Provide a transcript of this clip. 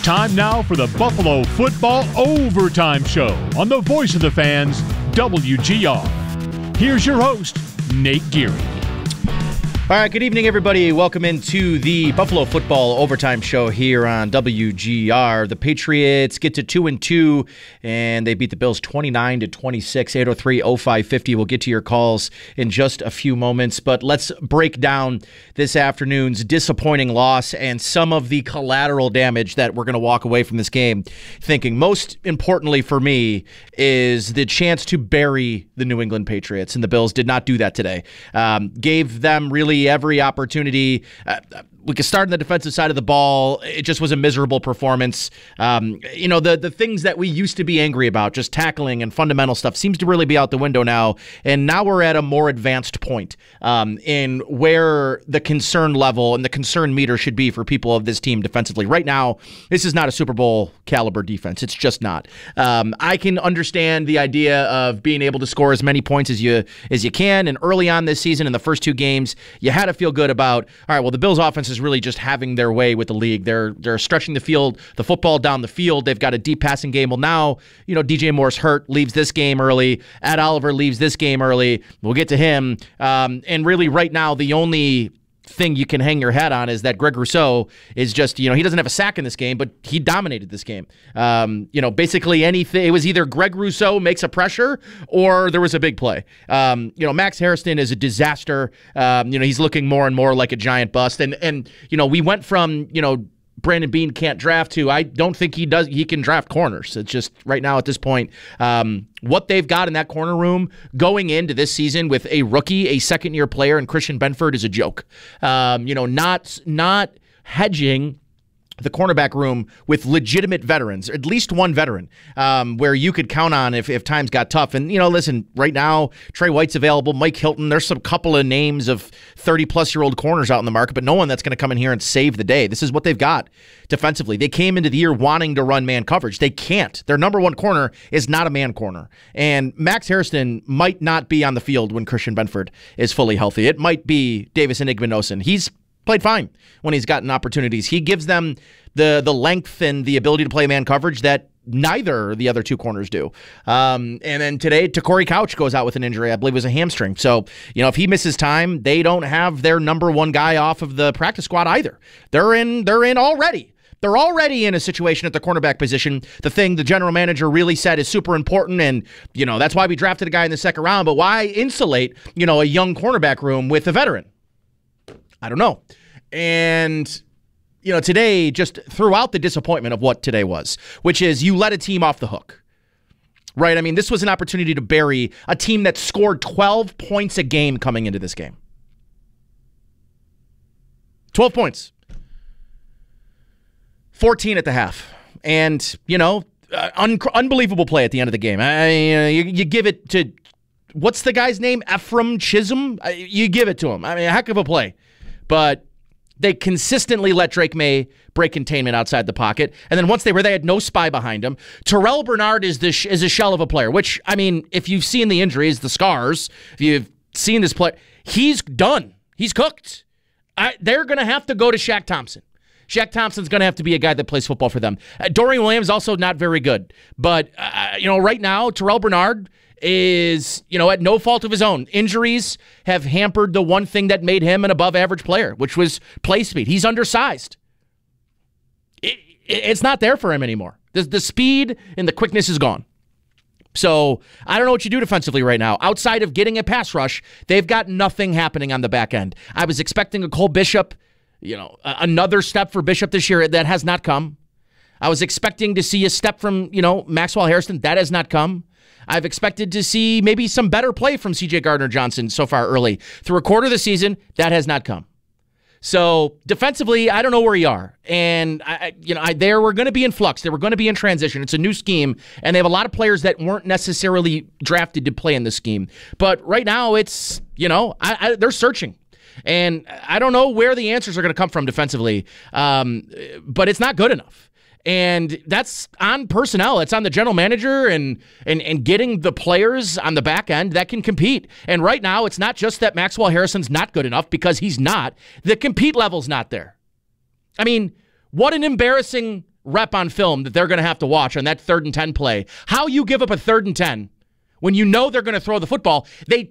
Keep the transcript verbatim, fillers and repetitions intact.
Time now for the Buffalo Football Overtime Show on the voice of the fans, W G R. Here's your host, Nate Geary. All right, good evening, everybody. Welcome into the Buffalo Football Overtime Show here on W G R. The Patriots get to two and two, and they beat the Bills twenty-nine to twenty-six. eight oh three oh five fifty. We'll get to your calls in just a few moments, but let's break down this afternoon's disappointing loss and some of the collateral damage that we're going to walk away from this game thinking. Most importantly for me is the chance to bury the New England Patriots, and the Bills did not do that today. Um, gave them really every opportunity. Uh, we could start on the defensive side of the ball. It just was a miserable performance. Um, you know, the the things that we used to be angry about, just tackling and fundamental stuff, seems to really be out the window now. And now we're at a more advanced point um, in where the concern level and the concern meter should be for people of this team defensively. Right now, this is not a Super Bowl caliber defense. It's just not. Um, I can understand the idea of being able to score as many points as you as you can. And early on this season, in the first two games, you had to feel good about, all right, well, the Bills' offense is really just having their way with the league. They're they're stretching the field, the football down the field. They've got a deep passing game. Well, now, you know, D J Moore's hurt, leaves this game early. Ed Oliver leaves this game early. We'll get to him. Um, and really, right now, the only thing you can hang your hat on is that Greg Rousseau is just, you know, he doesn't have a sack in this game, but he dominated this game. Um, you know, basically anything, it was either Greg Rousseau makes a pressure or there was a big play. Um, you know, Max Hairston is a disaster. Um, you know, he's looking more and more like a giant bust. And, and you know, we went from, you know, Brandon Beane can't draft to, I don't think he does. He can draft corners. It's just right now at this point, um, what they've got in that corner room going into this season with a rookie, a second year player, and Christian Benford is a joke. Um, you know, not not hedging the cornerback room with legitimate veterans, at least one veteran, um, where you could count on if, if times got tough. And, you know, listen, right now, Trey White's available, Mike Hilton, there's some couple of names of thirty-plus-year-old corners out in the market, but no one that's going to come in here and save the day. This is what they've got defensively. They came into the year wanting to run man coverage. They can't. Their number one corner is not a man corner. And Max Hairston might not be on the field when Christian Benford is fully healthy. It might be Davis Enigmenosin. He's played fine when he's gotten opportunities. He gives them the the length and the ability to play man coverage that neither of the other two corners do. Um, and then today, Corey Couch goes out with an injury. I believe it was a hamstring. So, you know, if he misses time, they don't have their number one guy off of the practice squad either. They're in, they're in already. They're already in a situation at the cornerback position. The thing the general manager really said is super important, and, you know, that's why we drafted a guy in the second round. But why insulate, you know, a young cornerback room with a veteran? I don't know. And, you know, today, just throughout the disappointment of what today was, which is you let a team off the hook, right? I mean, this was an opportunity to bury a team that scored twelve points a game coming into this game. twelve points. fourteen at the half. And, you know, uh, un- unbelievable play at the end of the game. I, uh, you, you give it to, what's the guy's name? Ephraim Chisholm? Uh, you give it to him. I mean, a heck of a play. But they consistently let Drake May break containment outside the pocket. And then once they were, they had no spy behind him. Terrell Bernard is the sh- is a shell of a player, which, I mean, if you've seen the injuries, the scars, if you've seen this play, he's done. He's cooked. I, they're going to have to go to Shaq Thompson. Shaq Thompson's going to have to be a guy that plays football for them. Uh, Dorian Williams also not very good. But, uh, you know, right now, Terrell Bernard is, you know, at no fault of his own. Injuries have hampered the one thing that made him an above-average player, which was play speed. He's undersized. It, it, it's not there for him anymore. The, the speed and the quickness is gone. So I don't know what you do defensively right now. Outside of getting a pass rush, they've got nothing happening on the back end. I was expecting a Cole Bishop, you know, another step for Bishop this year. That has not come. I was expecting to see a step from, you know, Maxwell Hairston. That has not come. I've expected to see maybe some better play from C J Gardner-Johnson so far early. Through a quarter of the season, that has not come. So defensively, I don't know where you are. And, I, you know, I, they were going to be in flux. They were going to be in transition. It's a new scheme, and they have a lot of players that weren't necessarily drafted to play in the scheme. But right now, it's, you know, I, I, they're searching. And I don't know where the answers are going to come from defensively, um, but it's not good enough. And that's on personnel. It's on the general manager and, and and getting the players on the back end that can compete. And right now, it's not just that Maxwell Harrison's not good enough, because he's not. The compete level's not there. I mean, what an embarrassing rep on film that they're going to have to watch on that third and ten play. How you give up a third and ten when you know they're going to throw the football. They